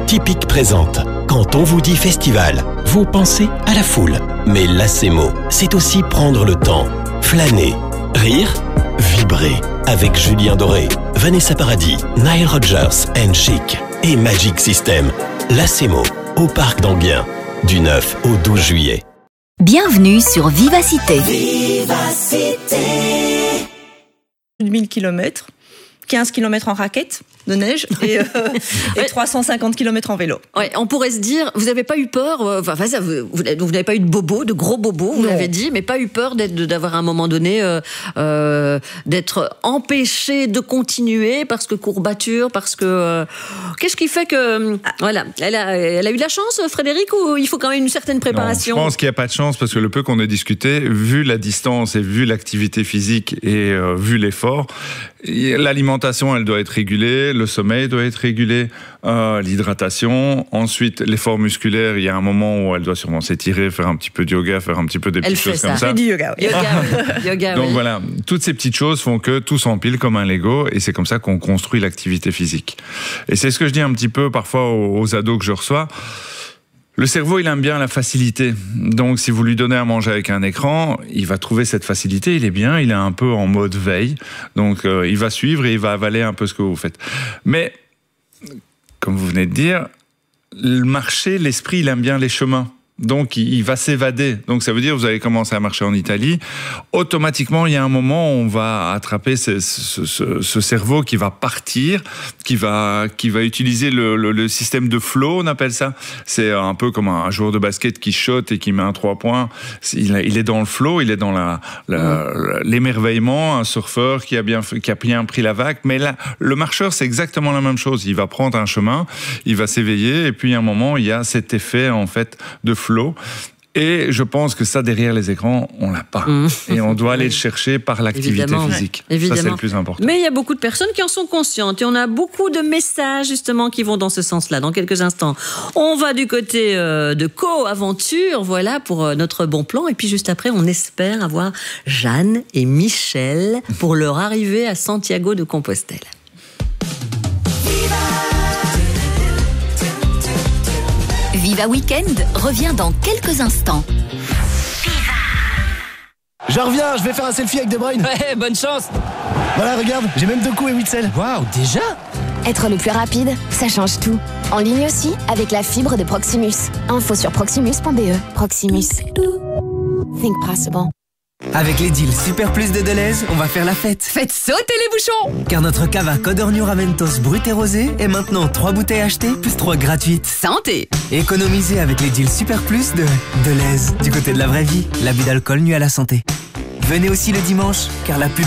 Typique présente. Quand on vous dit festival, vous pensez à la foule. Mais Lacemo, c'est aussi prendre le temps, flâner, rire, vibrer. Avec Julien Doré, Vanessa Paradis, Nile Rodgers and Chic et Magic System. Lacemo, au Parc d'Enghien, du 9 au 12 juillet. Bienvenue sur Vivacité. Vivacité. 1000 km, 15 km en raquette de neige et 350 km en vélo. Ouais, on pourrait se dire, vous n'avez pas eu peur, vous n'avez pas eu de bobos, de gros bobos, vous l'avez dit, mais pas eu peur d'avoir à un moment donné, d'être empêché de continuer parce que courbature, parce que... qu'est-ce qui fait que... Voilà, elle a eu de la chance, Frédéric, ou il faut quand même une certaine préparation? Non, je pense qu'il n'y a pas de chance parce que le peu qu'on a discuté, vu la distance et vu l'activité physique et vu l'effort, l'alimentation, elle doit être régulée, le sommeil doit être régulé, l'hydratation, ensuite l'effort musculaire, il y a un moment où elle doit sûrement s'étirer, faire un petit peu de yoga, faire un petit peu des petites choses comme ça. Elle fait du yoga. Yoga, donc oui. voilà, toutes ces petites choses font que tout s'empile comme un Lego et c'est comme ça qu'on construit l'activité physique. Et c'est ce que je dis un petit peu parfois aux ados que je reçois. Le cerveau, il aime bien la facilité. Donc, si vous lui donnez à manger avec un écran, il va trouver cette facilité, il est bien, il est un peu en mode veille. Donc, il va suivre et il va avaler un peu ce que vous faites. Mais, comme vous venez de dire, le marché, l'esprit, il aime bien les chemins. Donc, il va s'évader. Donc, ça veut dire que vous allez commencer à marcher en Italie. Automatiquement, il y a un moment où on va attraper ce cerveau qui va partir, qui va utiliser le système de flow, on appelle ça. C'est un peu comme un joueur de basket qui shot et qui met un 3 points. Il est dans le flow, il est dans l'émerveillement, un surfeur qui a bien pris la vague. Mais là, le marcheur, c'est exactement la même chose. Il va prendre un chemin, il va s'éveiller et puis à un moment, il y a cet effet, en fait, de flow. Et je pense que ça, derrière les écrans, on l'a pas. Et on doit aller le chercher par l'activité physique. Ouais. Ça, c'est le plus important. Mais il y a beaucoup de personnes qui en sont conscientes. Et on a beaucoup de messages, justement, qui vont dans ce sens-là. Dans quelques instants, on va du côté de Co-Aventure, voilà, pour notre bon plan. Et puis, juste après, on espère avoir Jeanne et Michel pour leur arrivée à Santiago de Compostelle. Viva Weekend revient dans quelques instants. Je reviens, je vais faire un selfie avec De Bruyne. Ouais, bonne chance. Voilà, regarde, j'ai même 2 coups et 8 selles. Waouh, déjà? Être le plus rapide, ça change tout. En ligne aussi, avec la fibre de Proximus. Info sur proximus.be. Proximus. Think possible. Avec les deals Super Plus de Deleuze, on va faire la fête. Faites sauter les bouchons! Car notre cava Codorniu Raventos brut et rosé est maintenant 3 bouteilles achetées plus 3 gratuites. Santé! Économisez avec les deals Super Plus de Deleuze. Du côté de la vraie vie, l'abus d'alcool nuit à la santé. Venez aussi le dimanche, car la pub